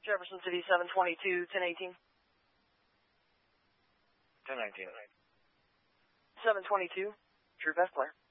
Jefferson City 722, 1018. 1019. 722, True Best Player.